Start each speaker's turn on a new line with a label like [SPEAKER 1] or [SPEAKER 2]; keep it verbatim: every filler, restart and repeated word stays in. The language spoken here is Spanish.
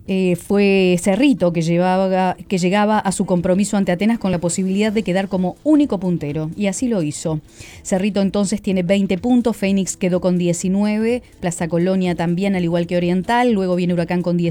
[SPEAKER 1] Eh, fue Cerrito que, llevaba, que llegaba a su compromiso ante Atenas con la posibilidad de quedar como único puntero, y así lo hizo. Cerrito entonces tiene veinte puntos, Fénix quedó con diecinueve, Plaza Colonia también, al igual que Oriental, luego viene Huracán con diecinueve.